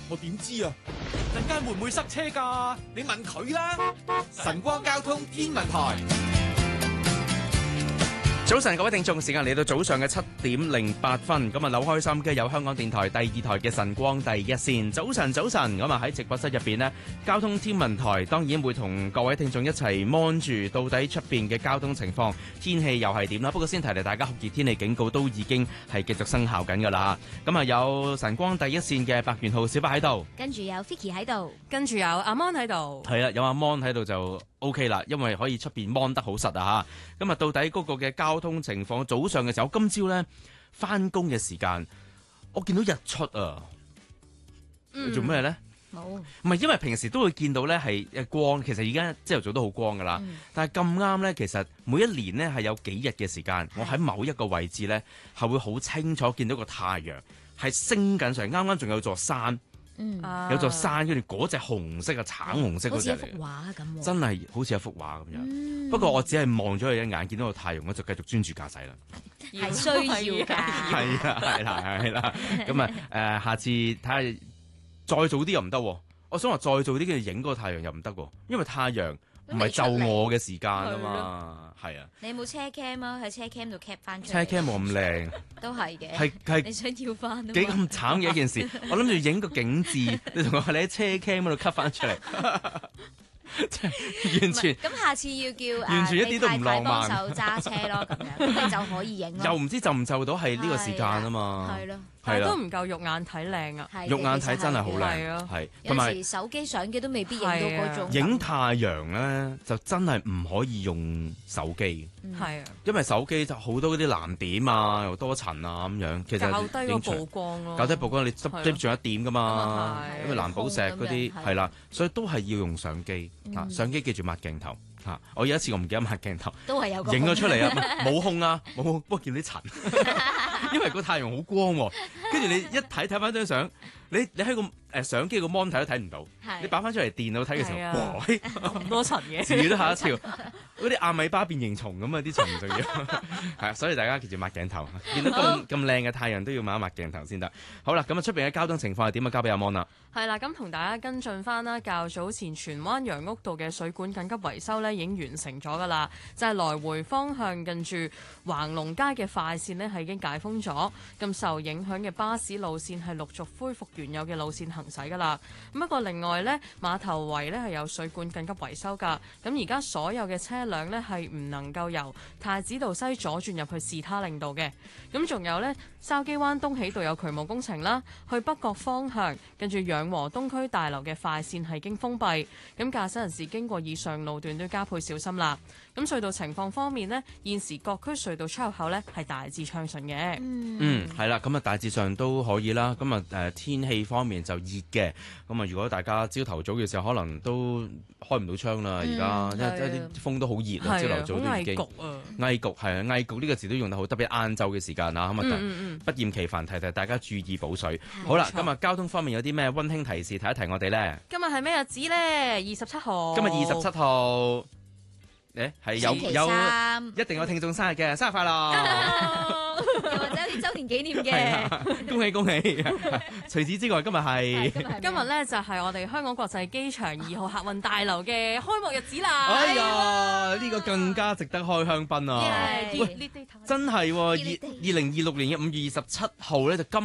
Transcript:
我點知啊？陣間會唔會塞車㗎？你問佢啦。晨光交通天文台。 早晨，各位聽眾，時間嚟到早上嘅7:08。咁啊，扭開心機有香港電台第2台嘅晨光第一線。早晨，咁啊喺直播室入邊呢，交通天文台當然會同各位聽眾一齊 mon 住到底出邊嘅交通情況，天氣又係點啦。不過先提提大家，酷熱天氣警告都已經係繼續生效緊㗎啦。咁啊，有晨光第一線嘅白元浩小白喺度， 跟住有 Vicky 喺度， 跟住有阿 Mon 喺度。 係啦，有阿 Mon 喺度就 OK 啦，因為可以出邊 mon 得好實啊嚇。咁啊，到底嗰個嘅交通情況，早上嘅時候，今朝咧翻工嘅時間，我見到日出啊！你做咩咧？ 冇， 唔係因為平時都會見到咧係光，其實而家朝頭早都好光噶啦。但係咁啱咧，其實每一年咧係有幾日嘅時間，我喺某一個位置咧係會好清楚見到個太陽係升緊上，啱啱仲有座山。有座山，跟住嗰隻紅色嘅橙紅色嗰隻嚟， 好似一幅畫咁， 真係好似一幅畫咁樣。不過我只係望咗佢一眼，見到個太陽，我就繼續專注駕駛啦。 係需要㗎。 係啦。咁啊，下次睇下再早啲又唔得。我想話再早啲跟住影嗰個太陽又唔得喎，因為太陽唔係就我嘅時間啊嘛。係啊。 你有冇車 cam 啊？喺車 cam 度 cap 翻出嚟。 車 cam 冇咁靚。 都係嘅。 係你想要翻啊嘛？ 幾咁慘嘅一件事，我諗住影個景緻，你同我話你喺車 cam 嗰度 cut 翻出嚟。即係完全咁，下次要叫完全一啲都唔浪漫， 幫手揸車咯，咁樣你就可以影咯。 又唔知就唔就到係呢個時間啊嘛， 係咯， 但係都唔夠肉眼睇靚啊！ 肉眼睇真係好靚，係同埋有時手機相機都未必影到嗰種。 影太陽咧就真係唔可以用手機， 係啊， 因為手機就好多嗰啲藍點啊，又多塵啊咁樣，其實較低個曝光咯， 較低曝光你執住一點噶嘛，因為藍寶石嗰啲係啦，所以都係要用相機。相機記住抹鏡頭嚇！我有一次我唔記得抹鏡頭， 都係有影咗出嚟啊！冇空啊，冇空，不過見到啲塵，因為個太陽好光喎。跟住你一睇翻張相，你喺個相機個 mon 睇都睇唔到，你擺翻出嚟電腦睇嘅時候，哇！ 咁多塵嘅， 自己都嚇一跳，嗰啲阿米巴變形蟲咁啊！啲塵仲要係啊，所以大家記住抹鏡頭，見到咁靚嘅太陽都要抹一抹鏡頭先得。好啦，咁啊出邊嘅交通情況係點啊？交俾阿 mon 啦。 係啦，咁同大家跟進翻啦。較早前荃灣楊屋道嘅水管緊急維修咧，已經完成咗噶啦，就係來回方向近住橫龍街嘅快線呢係已經解封咗，咁受影響嘅巴士路線係陸續恢復原有嘅路線行駛噶啦。咁不過另外呢，馬頭圍呢係有水管緊急維修噶，咁而家所有嘅車輛呢係唔能夠由太子道西左轉入去士他令道嘅。咁仲有呢，筲箕灣東喜道有渠務工程啦，去北角方向跟住養和東區大樓嘅快線係經封閉，咁駕駛人士經過以上路段都加倍小心啦。咁隧道情況方面呢，現時各區隧道出入口呢係大致暢順嘅。 係啦，咁啊大致上都可以啦。咁啊天氣方面就熱嘅，咁啊如果大家朝頭早嘅時候可能都開唔到窗啦，而家因為啲風都好熱啊，朝頭早都已經翳焗啊，翳焗呢個字都用得好，特別晏晝嘅時間啊，咁啊不厭其煩提提大家注意補水。好啦，今日交通方面有啲咩溫馨提示提一提我哋咧？ 今日係咩日子咧？27號。 今日27號，係有一定有聽眾生日嘅，生日快樂！ 又或者有啲週年紀念嘅， 恭喜恭喜！除此之外，今日咧就係我哋香港國際機場2號客運大樓嘅開幕日子啦！ 哎呀，呢個更加值得開香檳啊！真係2026年嘅5月27號咧就今